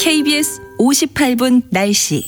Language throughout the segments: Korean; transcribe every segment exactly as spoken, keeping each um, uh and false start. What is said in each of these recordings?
케이비에스 오십팔 분 날씨.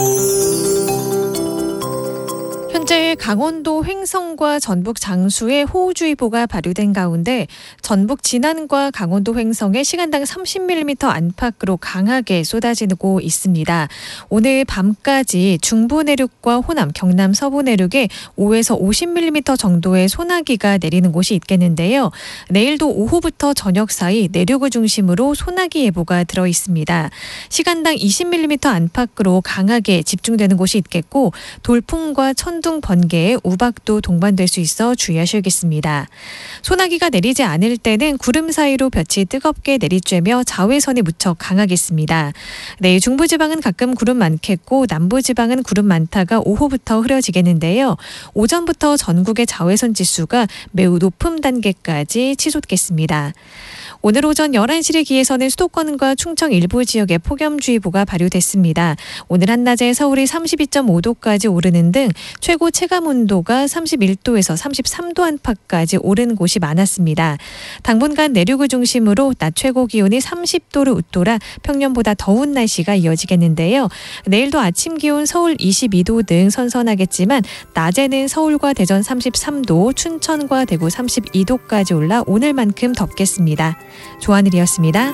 현재 강원도 횡성과 전북 장수에 호우주의보가 발효된 가운데 전북 진안과 강원도 횡성에 시간당 삼십 밀리미터 안팎으로 강하게 쏟아지고 있습니다. 오늘 밤까지 중부 내륙과 호남, 경남 서부 내륙에 오에서 오십 밀리미터 정도의 소나기가 내리는 곳이 있겠는데요. 내일도 오후부터 저녁 사이 내륙을 중심으로 소나기 예보가 들어 있습니다. 시간당 이십 밀리미터 안팎으로 강하게 집중되는 곳이 있겠고 돌풍과 천둥 번개에 우박도 동반될 수 있어 주의하셔야겠습니다. 소나기가 내리지 않을 때는 구름 사이로 볕이 뜨겁게 내리쬐며 자외선이 무척 강하겠습니다. 내일 중부지방은 가끔 구름 많겠고 남부지방은 구름 많다가 오후부터 흐려지겠는데요. 오전부터 전국의 자외선 지수가 매우 높은 단계까지 치솟겠습니다. 오늘 오전 열한 시를 기해서는 수도권과 충청 일부 지역에 폭염주의보가 발효됐습니다. 오늘 한낮에 서울이 삼십이 점 오 도까지 오르는 등 최고 체감온도가 삼십일 도에서 삼십삼 도 안팎까지 오른 곳이 많았습니다. 당분간 내륙을 중심으로 낮 최고 기온이 삼십 도를 웃돌아 평년보다 더운 날씨가 이어지겠는데요. 내일도 아침 기온 서울 이십이 도 등 선선하겠지만 낮에는 서울과 대전 삼십삼 도, 춘천과 대구 삼십이 도까지 올라 오늘만큼 덥겠습니다. 조한일이었습니다.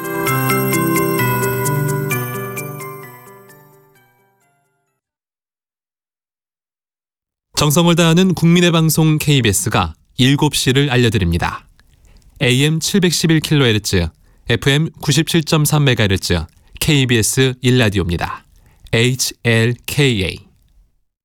정성을 다하는 국민의 방송 케이비에스가 일곱 시를 알려드립니다. 에이엠 칠백십일 킬로헤르츠, 에프엠 구십칠 점 삼 메가헤르츠 케이비에스 일 라디오입니다. 에이치엘케이에이